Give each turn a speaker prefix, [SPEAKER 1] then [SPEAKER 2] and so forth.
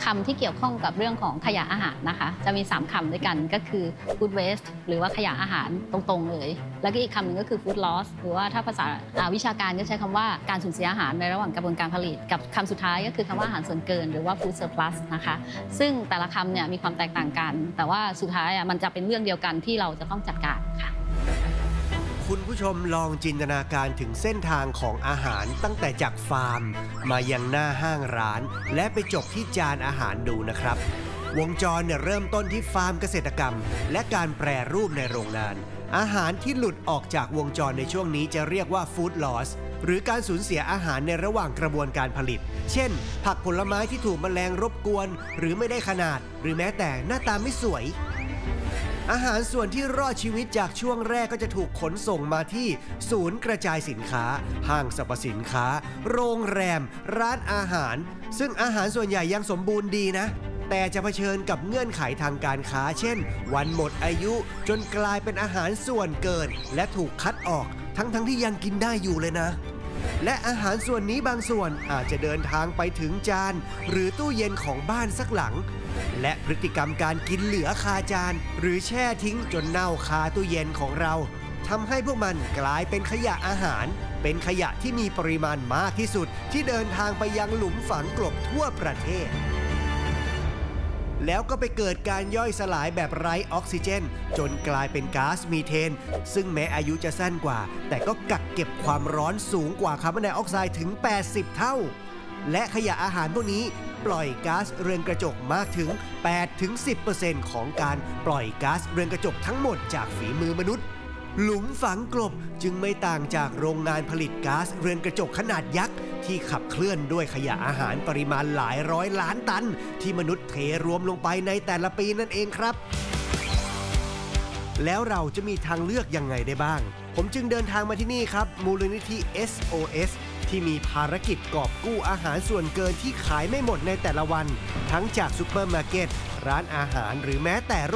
[SPEAKER 1] คำที่เกี่ยวข้องกับเรื่องของขยะอาหารนะคะจะมี3คำด้วยกันก็คือ food waste หรือว่าขยะอาหารตรงๆเลยแล้วก็อีกคำหนึ่งก็คือ food loss หรือว่าถ้าภาษาวิชาการก็ใช้คำว่าการสูญเสียอาหารในระหว่างกระบวนการผลิตกับคำสุดท้ายก็คือคำว่าอาหารส่วนเกินหรือว่า food surplus นะคะซึ่งแต่ละคำเนี่ยมีความแตกต่างกันแต่ว่าสุดท้ายมันจะเป็นเรื่องเดียวกันที่เราจะต้องจัดการค่ะ
[SPEAKER 2] คุณผู้ชมลองจินตนาการถึงเส้นทางของอาหารตั้งแต่จากฟาร์มมายังหน้าห้างร้านและไปจบที่จานอาหารดูนะครับวงจรเริ่มต้นที่ฟาร์มเกษตรกรรมและการแปรรูปในโรงงานอาหารที่หลุดออกจากวงจรในช่วงนี้จะเรียกว่า food loss หรือการสูญเสียอาหารในระหว่างกระบวนการผลิตเช่นผักผลไม้ที่ถูกแมลงรบกวนหรือไม่ได้ขนาดหรือแม้แต่หน้าตาไม่สวยอาหารส่วนที่รอดชีวิตจากช่วงแรกก็จะถูกขนส่งมาที่ศูนย์กระจายสินค้าห้างสรรพสินค้าโรงแรมร้านอาหารซึ่งอาหารส่วนใหญ่ยังสมบูรณ์ดีนะแต่จะเผชิญกับเงื่อนไขทางการค้าเช่นวันหมดอายุจนกลายเป็นอาหารส่วนเกินและถูกคัดออกทั้งที่ยังกินได้อยู่เลยนะและอาหารส่วนนี้บางส่วนอาจจะเดินทางไปถึงจานหรือตู้เย็นของบ้านสักหลังและพฤติกรรมการกินเหลือคาจานหรือแช่ทิ้งจนเน่าคาตู้เย็นของเราทำให้พวกมันกลายเป็นขยะอาหารเป็นขยะที่มีปริมาณมากที่สุดที่เดินทางไปยังหลุมฝังกลบทั่วประเทศแล้วก็ไปเกิดการย่อยสลายแบบไร้ออกซิเจนจนกลายเป็นก๊าซมีเทนซึ่งแม้อายุจะสั้นกว่าแต่ก็กักเก็บความร้อนสูงกว่าคาร์บอนไดออกไซด์ถึง80เท่าและขยะอาหารพวกนี้ปล่อยก๊าซเรือนกระจกมากถึง 8-10% ของการปล่อยก๊าซเรือนกระจกทั้งหมดจากฝีมือมนุษย์หลุมฝังกลบจึงไม่ต่างจากโรงงานผลิตก๊าซเรือนกระจกขนาดยักษ์ที่ขับเคลื่อนด้วยขยะอาหารปริมาณหลายร้อยล้านตันที่มนุษย์เทรวมลงไปในแต่ละปีนั่นเองครับแล้วเราจะมีทางเลือกยังไงได้บ้างผมจึงเดินทางมาที่นี่ครับมูลนิธิ SOS ที่มีภารกิจกอบกู้อาหารส่วนเกินที่ขายไม่หมดในแต่ละวันทั้งจากซุปเปอร์มาร์เก็ตร้านอาหารหรือแม้แต่